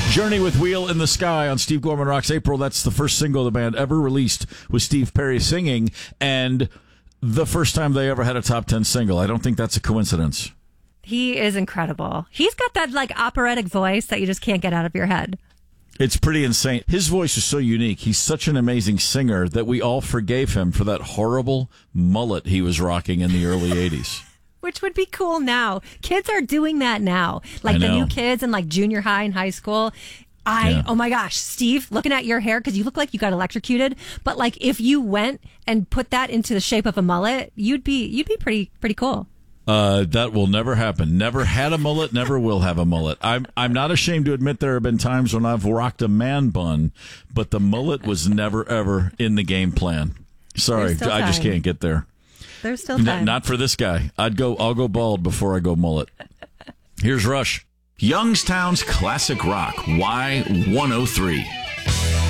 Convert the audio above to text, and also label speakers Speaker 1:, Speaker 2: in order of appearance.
Speaker 1: Journey with Wheel in the Sky on Steve Gorman Rocks April. That's the first single the band ever released with Steve Perry singing, and the first time they ever had a top 10 single. I don't think that's a coincidence.
Speaker 2: He is incredible. He's got that like operatic voice that you just can't get out of your head.
Speaker 1: It's pretty insane. His voice is so unique. He's such an amazing singer that we all forgave him for that horrible mullet he was rocking in the early 80s.
Speaker 2: Which would be cool now. Kids are doing that now. Like the new kids in like junior high and high school. Oh my gosh, Steve, looking at your hair, because you look like you got electrocuted. But like if you went and put that into the shape of a mullet, you'd be pretty cool.
Speaker 1: That will never happen. Never had a mullet, never will have a mullet. I'm not ashamed to admit there have been times when I've rocked a man bun, but the mullet was never, ever in the game plan. Sorry, I just can't get there.
Speaker 2: There's still time.
Speaker 1: Not for this guy. I'll go bald before I go mullet. Here's Rush.
Speaker 3: Youngstown's Classic Rock, Y103.